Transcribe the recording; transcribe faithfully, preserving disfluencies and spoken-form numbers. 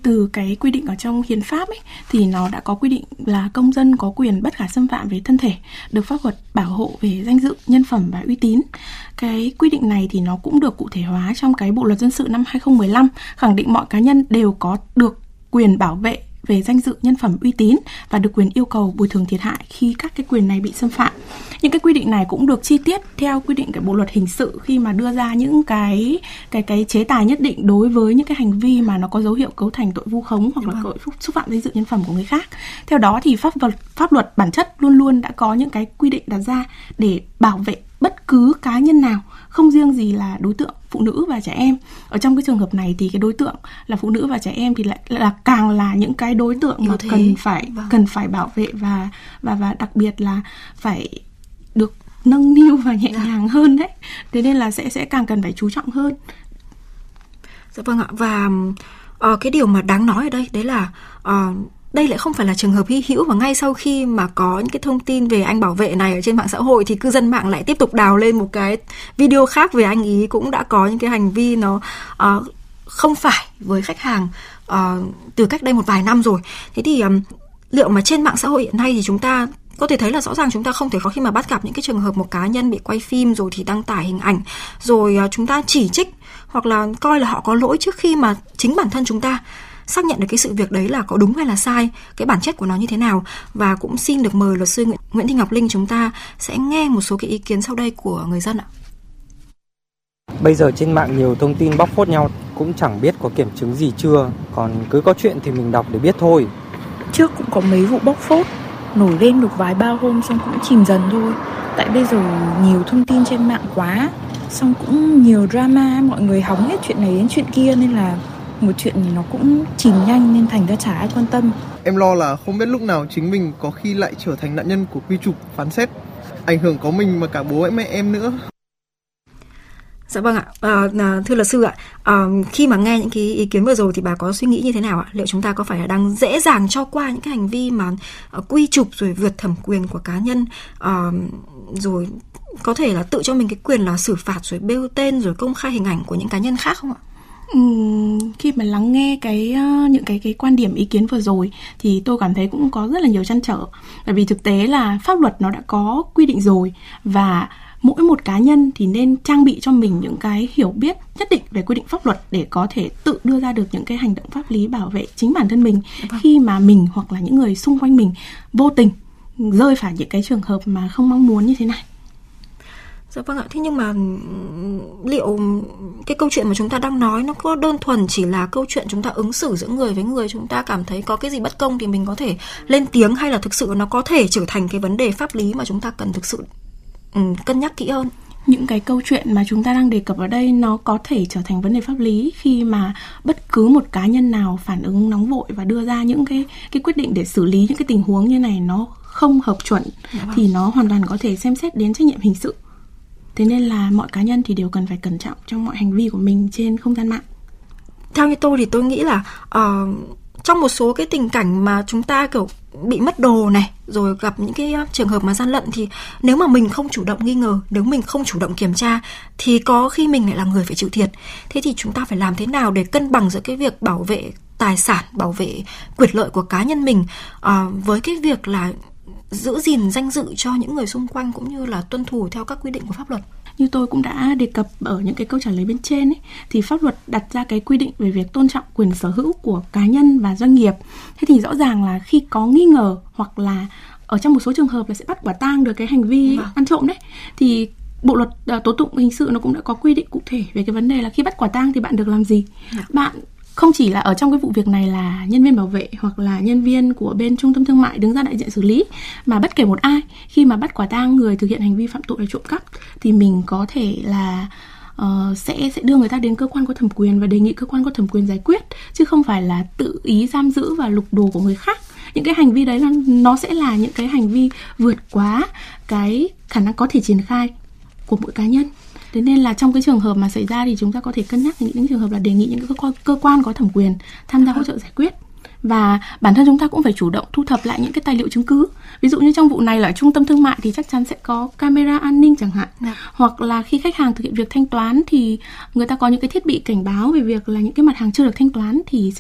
từ cái quy định ở trong hiến pháp ấy, thì nó đã có quy định là công dân có quyền bất khả xâm phạm về thân thể, được pháp luật bảo hộ về danh dự, nhân phẩm và uy tín. Cái quy định này thì nó cũng được cụ thể hóa trong cái Bộ luật dân sự năm hai không một năm, khẳng định mọi cá nhân đều có được quyền bảo vệ về danh dự, nhân phẩm, uy tín và được quyền yêu cầu bồi thường thiệt hại khi các cái quyền này bị xâm phạm. Những cái quy định này cũng được chi tiết theo quy định cái Bộ luật hình sự khi mà đưa ra những cái cái cái chế tài nhất định đối với những cái hành vi mà nó có dấu hiệu cấu thành tội vu khống hoặc là tội xúc phạm danh dự, nhân phẩm của người khác. Theo đó thì pháp luật pháp luật bản chất luôn luôn đã có những cái quy định đặt ra để bảo vệ bất cứ cá nhân nào, không riêng gì là đối tượng phụ nữ và trẻ em. Ở trong cái trường hợp này thì cái đối tượng là phụ nữ và trẻ em thì lại là càng là những cái đối tượng mà cần phải vâng. cần phải bảo vệ và và và đặc biệt là phải được nâng niu và nhẹ dạ. nhàng hơn đấy. Thế nên là sẽ sẽ càng cần phải chú trọng hơn. Dạ vâng ạ. Và uh, cái điều mà đáng nói ở đây đấy là uh, đây lại không phải là trường hợp hy hữu, và ngay sau khi mà có những cái thông tin về anh bảo vệ này ở trên mạng xã hội thì cư dân mạng lại tiếp tục đào lên một cái video khác về anh ý cũng đã có những cái hành vi nó uh, không phải với khách hàng uh, từ cách đây một vài năm rồi. Thế thì um, liệu mà trên mạng xã hội hiện nay thì chúng ta có thể thấy là rõ ràng chúng ta không thể có khi mà bắt gặp những cái trường hợp một cá nhân bị quay phim rồi thì đăng tải hình ảnh rồi uh, chúng ta chỉ trích hoặc là coi là họ có lỗi trước khi mà chính bản thân chúng ta xác nhận được cái sự việc đấy là có đúng hay là sai, cái bản chất của nó như thế nào. Và cũng xin được mời luật sư Nguyễn Thị Ngọc Linh, chúng ta sẽ nghe một số cái ý kiến sau đây của người dân ạ. Bây giờ trên mạng nhiều thông tin bóc phốt nhau, cũng chẳng biết có kiểm chứng gì chưa, còn cứ có chuyện thì mình đọc để biết thôi. Trước cũng có mấy vụ bóc phốt nổi lên được vài ba hôm xong cũng chìm dần thôi. Tại bây giờ nhiều thông tin trên mạng quá, xong cũng nhiều drama, mọi người hóng hết chuyện này đến chuyện kia nên là một chuyện thì nó cũng chìm nhanh nên thành ra chả ai quan tâm. Em lo là không biết lúc nào chính mình có khi lại trở thành nạn nhân của quy chụp, phán xét, ảnh hưởng có mình mà cả bố mẹ em nữa. Dạ vâng ạ. À, thưa luật sư ạ, à, khi mà nghe những cái ý kiến vừa rồi thì bà có suy nghĩ như thế nào ạ? Liệu chúng ta có phải là đang dễ dàng cho qua những cái hành vi mà uh, quy chụp rồi vượt thẩm quyền của cá nhân, uh, rồi có thể là tự cho mình cái quyền là xử phạt rồi bêu tên rồi công khai hình ảnh của những cá nhân khác không ạ? Uhm, khi mà lắng nghe cái uh, những cái cái quan điểm ý kiến vừa rồi thì tôi cảm thấy cũng có rất là nhiều trăn trở, bởi vì thực tế là pháp luật nó đã có quy định rồi, và mỗi một cá nhân thì nên trang bị cho mình những cái hiểu biết nhất định về quy định pháp luật để có thể tự đưa ra được những cái hành động pháp lý bảo vệ chính bản thân mình khi mà mình hoặc là những người xung quanh mình vô tình rơi phải những cái trường hợp mà không mong muốn như thế này. Dạ vâng ạ. Thế nhưng mà liệu cái câu chuyện mà chúng ta đang nói nó có đơn thuần chỉ là câu chuyện chúng ta ứng xử giữa người với người, chúng ta cảm thấy có cái gì bất công thì mình có thể lên tiếng, hay là thực sự nó có thể trở thành cái vấn đề pháp lý mà chúng ta cần thực sự um, cân nhắc kỹ hơn? Những cái câu chuyện mà chúng ta đang đề cập ở đây nó có thể trở thành vấn đề pháp lý khi mà bất cứ một cá nhân nào phản ứng nóng vội và đưa ra những cái, cái quyết định để xử lý những cái tình huống như này nó không hợp chuẩn, thì nó hoàn toàn có thể xem xét đến trách nhiệm hình sự. Thế nên là mọi cá nhân thì đều cần phải cẩn trọng trong mọi hành vi của mình trên không gian mạng. Theo như tôi thì tôi nghĩ là uh, trong một số cái tình cảnh mà chúng ta kiểu bị mất đồ này, rồi gặp những cái trường hợp mà gian lận, thì nếu mà mình không chủ động nghi ngờ, nếu mình không chủ động kiểm tra thì có khi mình lại là người phải chịu thiệt. Thế thì chúng ta phải làm thế nào để cân bằng giữa cái việc bảo vệ tài sản, bảo vệ quyền lợi của cá nhân mình uh, với cái việc là giữ gìn danh dự cho những người xung quanh cũng như là tuân thủ theo các quy định của pháp luật. Như tôi cũng đã đề cập ở những cái câu trả lời bên trên ấy, thì pháp luật đặt ra cái quy định về việc tôn trọng quyền sở hữu của cá nhân và doanh nghiệp. Thế thì rõ ràng là khi có nghi ngờ hoặc là ở trong một số trường hợp là sẽ bắt quả tang được cái hành vi vâng. ăn trộm đấy, thì Bộ luật uh, tố tụng hình sự nó cũng đã có quy định cụ thể về cái vấn đề là khi bắt quả tang thì bạn được làm gì. Vâng. Bạn không chỉ là ở trong cái vụ việc này là nhân viên bảo vệ hoặc là nhân viên của bên trung tâm thương mại đứng ra đại diện xử lý, mà bất kể một ai khi mà bắt quả tang người thực hiện hành vi phạm tội là trộm cắp thì mình có thể là uh, sẽ sẽ đưa người ta đến cơ quan có thẩm quyền và đề nghị cơ quan có thẩm quyền giải quyết, chứ không phải là tự ý giam giữ và lục đồ của người khác. Những cái hành vi đấy là nó sẽ là những cái hành vi vượt quá cái khả năng có thể triển khai của mỗi cá nhân. Thế nên là trong cái trường hợp mà xảy ra thì chúng ta có thể cân nhắc những trường hợp là đề nghị những cơ quan, cơ quan có thẩm quyền tham gia hỗ trợ giải quyết. Và bản thân chúng ta cũng phải chủ động thu thập lại những cái tài liệu chứng cứ. Ví dụ như trong vụ này là ở trung tâm thương mại thì chắc chắn sẽ có camera an ninh chẳng hạn. Dạ. Hoặc là khi khách hàng thực hiện việc thanh toán thì người ta có những cái thiết bị cảnh báo về việc là những cái mặt hàng chưa được thanh toán thì